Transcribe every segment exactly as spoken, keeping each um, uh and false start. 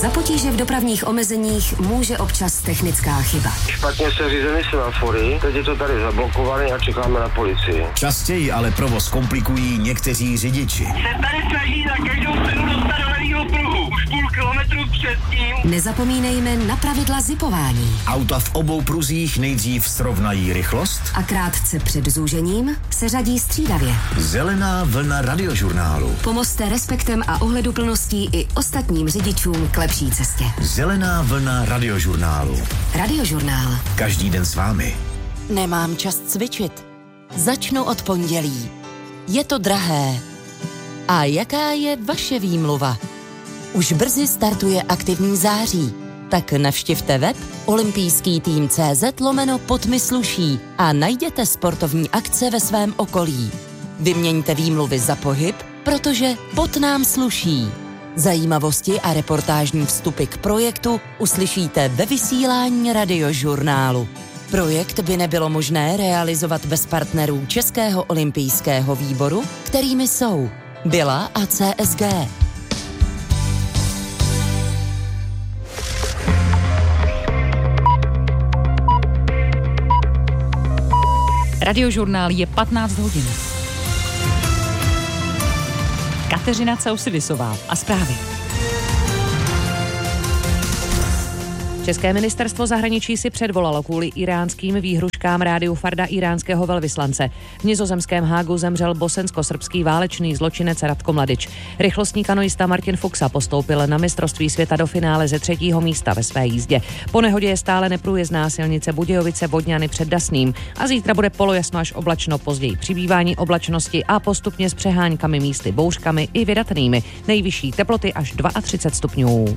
Za potíže v dopravních omezeních může občas technická chyba. Špatně se řízený semafory, teď je to tady zablokované a čekáme na policii. Častěji ale provoz komplikují někteří řidiči. Se tady snaží za každou cenu dostat do levýho pruhu. Už půl kilometru předtím. Nezapomínejme na pravidla zipování. Auta v obou pruzích nejdřív srovnají rychlost A krátce před zúžením se řadí střídavě. Zelená vlna radiožurnálu. Pomozte respektem a ohleduplností i ostatním řidičům k lepší cestě. Zelená vlna radiožurnálu. Radiožurnál. Každý den s vámi. Nemám čas cvičit. Začnu od pondělí. Je to drahé. A jaká je vaše výmluva? Už brzy startuje aktivní září. Tak navštivte web olympijský tým tečka cé zet lomeno pod mi sluší a najděte sportovní akce ve svém okolí. Vyměňte výmluvy za pohyb, protože pod nám sluší. Zajímavosti a reportážní vstupy k projektu uslyšíte ve vysílání radiožurnálu. Projekt by nebylo možné realizovat bez partnerů Českého olympijského výboru, kterými jsou Bila a C S G. Radiožurnál je patnáct hodin. Kateřina Ceusidisová a zprávy. České ministerstvo zahraničí si předvolalo kvůli iránským výhruškám rádiu Farda iránského velvyslance. V nizozemském Hágu zemřel bosensko-srbský válečný zločinec Ratko Mladič. Rychlostní kanoista Martin Fuxa postoupil na mistrovství světa do finále ze třetího místa ve své jízdě. Po nehodě je stále neprůjezdná silnice Budějovice-Vodňany před Dasným a zítra bude polojasno až oblačno, později přibývání oblačnosti a postupně s přeháňkami místy bouřkami i vydatnými. Nejvyšší teploty až třicet dva stupňů.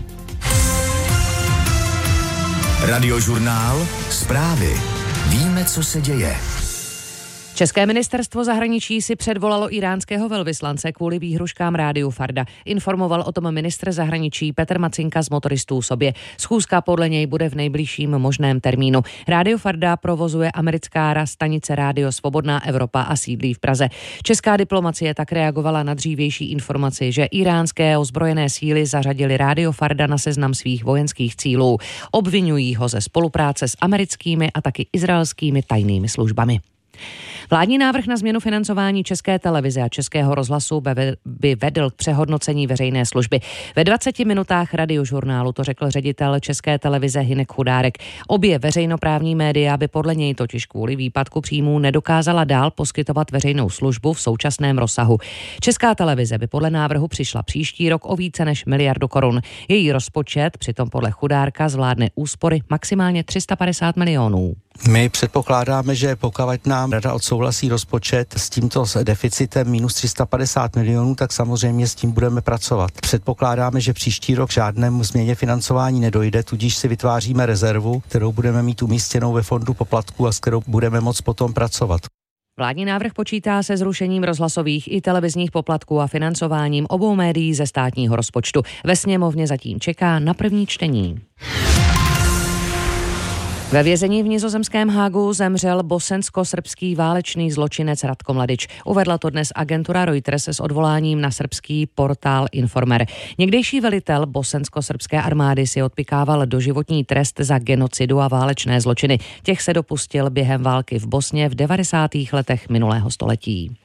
Radiožurnál. Zprávy. Víme, co se děje. České ministerstvo zahraničí si předvolalo iránského velvyslance kvůli výhruškám rádiu Farda. Informoval o tom ministr zahraničí Petr Macinka z Motoristů sobě. Schůzka podle něj bude v nejbližším možném termínu. Rádio Farda provozuje americká stanice Rádio Svobodná Evropa a sídlí v Praze. Česká diplomacie tak reagovala na dřívější informaci, že iránské ozbrojené síly zařadili rádio Farda na seznam svých vojenských cílů. Obvinují ho ze spolupráce s americkými a taky izraelskými tajnými službami. Vládní návrh na změnu financování České televize a Českého rozhlasu by vedl k přehodnocení veřejné služby. Ve dvaceti minutách radiožurnálu to řekl ředitel České televize Hynek Chudárek. Obě veřejnoprávní média by podle něj totiž kvůli výpadku příjmů nedokázala dál poskytovat veřejnou službu v současném rozsahu. Česká televize by podle návrhu přišla příští rok o více než miliardu korun. Její rozpočet přitom podle Chudárka zvládne úspory maximálně tři sta padesát milionů. My předpokládáme, že pokud nám rada odsouhlasí rozpočet s tímto deficitem minus tři sta padesát milionů, tak samozřejmě s tím budeme pracovat. Předpokládáme, že příští rok žádnému změně financování nedojde, tudíž si vytváříme rezervu, kterou budeme mít umístěnou ve fondu poplatků a s kterou budeme moct potom pracovat. Vládní návrh počítá se zrušením rozhlasových i televizních poplatků a financováním obou médií ze státního rozpočtu. Ve sněmovně zatím čeká na první čtení. Ve vězení v nizozemském Hágu zemřel bosensko-srbský válečný zločinec Ratko Mladič. Uvedla to dnes agentura Reuters s odvoláním na srbský portál Informer. Někdejší velitel bosensko-srbské armády si odpykával doživotní trest za genocidu a válečné zločiny. Těch se dopustil během války v Bosně v devadesátých letech minulého století.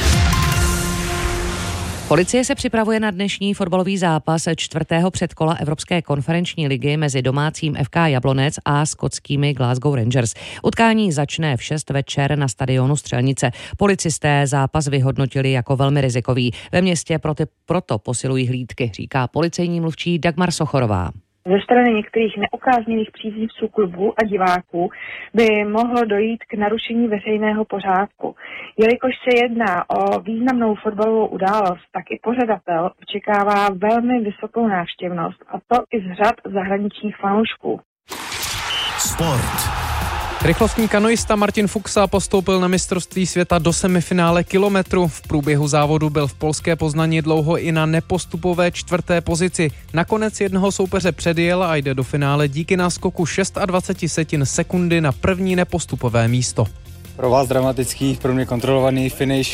Policie se připravuje na dnešní fotbalový zápas čtvrtého předkola Evropské konferenční ligy mezi domácím F K Jablonec a skotskými Glasgow Rangers. Utkání začne v šest večer na stadionu Střelnice. Policisté zápas vyhodnotili jako velmi rizikový. Ve městě proto, proto posilují hlídky, říká policejní mluvčí Dagmar Sochorová. Ze strany některých neoprávněných příznivců klubu a diváků by mohlo dojít k narušení veřejného pořádku. Jelikož se jedná o významnou fotbalovou událost, tak i pořadatel očekává velmi vysokou návštěvnost, a to i z řad zahraničních fanoušků. Sport. Rychlostní kanoista Martin Fuxa postoupil na mistrovství světa do semifinále kilometru. V průběhu závodu byl v polské Poznani dlouho i na nepostupové čtvrté pozici. Nakonec jednoho soupeře předjel a jde do finále díky náskoku dvacet šest setin sekundy na první nepostupové místo. Pro vás dramatický, pro mě kontrolovaný finish.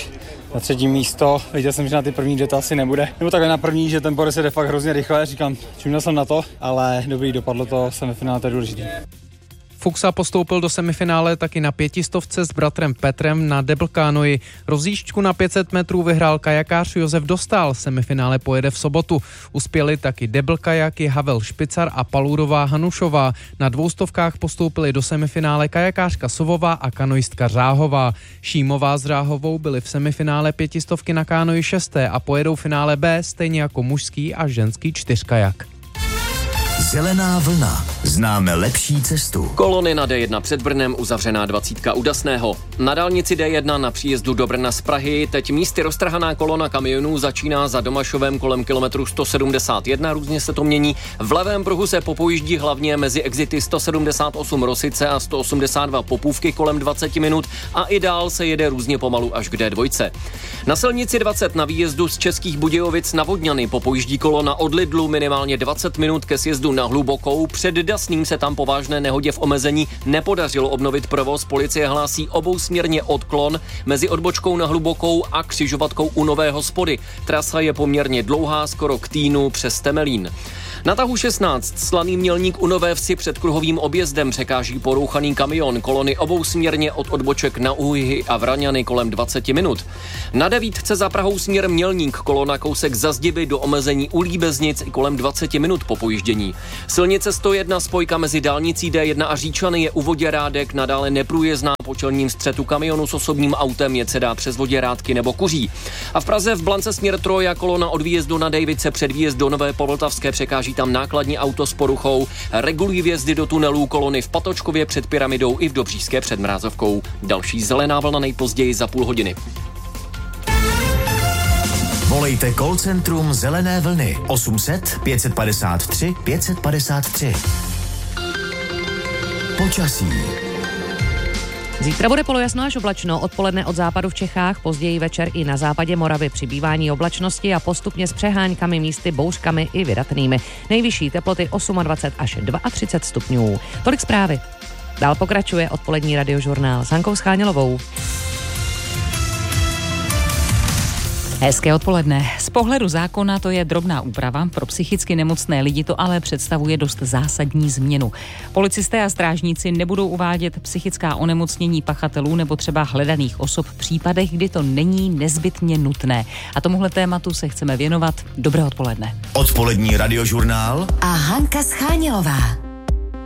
na třetí místo. Věděl jsem, že na ty první dvě to asi nebude. Nebo takhle na první, že ten Boris jde fakt hrozně rychle, říkám, čuměl jsem na to, ale dobrý, dopadlo to, semifinále, to je důležitý. Fuxa postoupil do semifinále taky na pětistovce s bratrem Petrem na deblkánoji. Rozjížďku na pět set metrů vyhrál kajakář Josef Dostál, semifinále pojede v sobotu. Uspěli taky deblkajaky Havel Špicar a Palurová Hanušová. Na dvoustovkách postoupili do semifinále kajakářka Sovová a kanoistka Řáhová. Šímová s Řáhovou byli v semifinále pětistovky na kánoji šesté a pojedou finále B stejně jako mužský a ženský čtyřkajak. Zelená vlna. Známe lepší cestu. Kolony na D jedna před Brnem, uzavřená dvacítka u Dasného. Na dálnici D jedna na příjezdu do Brna z Prahy teď místy roztrhaná kolona kamionů začíná za Domašovem kolem kilometru sto sedmdesát jedna, různě se to mění. V levém pruhu se popojíždí hlavně mezi exity sto sedmdesát osm Rosice a sto osmdesát dva Popůvky kolem dvacet minut a i dál se jede různě pomalu až k D dva. Na silnici dvacet na výjezdu z Českých Budějovic na Vodňany popojíždí kolona od Lidlu minimálně dvacet minut ke sjezdu na Hlubokou. Před Dasným se tam po vážné nehodě v omezení nepodařilo obnovit provoz. Policie hlásí obousměrně odklon mezi odbočkou na Hlubokou a křižovatkou u Nové Hospody. Trasa je poměrně dlouhá, skoro k Týnu přes Temelín. Na tahu šestnáct Slaný Mělník u Nové Vsi před kruhovým objezdem překáží porouchaný kamion. Kolony obousměrně od odboček na Úhyhy a Vraňany kolem dvacet minut. Na devítce za Prahou směr Mělník kolona kousek za Zdiby do omezení u Líbeznic i kolem dvacet minut po pojíždění. Silnice sto jedna spojka mezi dálnicí D jedna a Říčany je u Voděrádek nadále neprůjezdná. Po čelním střetu kamionu s osobním autem jet se dá přes Voděrádky nebo Kuří. A v Praze v Blance směr Troja kolona od výjezdu na Dejvice před výjezd do Nové Povltavské překáží tam nákladní auto s poruchou. Regulují vjezdy do tunelů kolony v Patočkově před Pyramidou i v Dobříšské před Mrázovkou. Další zelená vlna nejpozději za půl hodiny. Volejte call centrum Zelené vlny osm set pět set padesát tři pět set padesát tři. Počasí. Zítra bude polojasno až oblačno, odpoledne od západu v Čechách, později večer i na západě Moravy přibývání oblačnosti a postupně s přeháňkami, místy bouřkami i vydatnými. Nejvyšší teploty dvacet osm až třicet dva stupňů. Tolik zprávy. Dál pokračuje odpolední radiožurnál s Hankou Schánělovou. Hezké odpoledne. Z pohledu zákona to je drobná úprava, pro psychicky nemocné lidi to ale představuje dost zásadní změnu. Policisté a strážníci nebudou uvádět psychická onemocnění pachatelů nebo třeba hledaných osob v případech, kdy to není nezbytně nutné. A tomuhle tématu se chceme věnovat. Dobré odpoledne. Odpolední radiožurnál a Hanka Schánělová.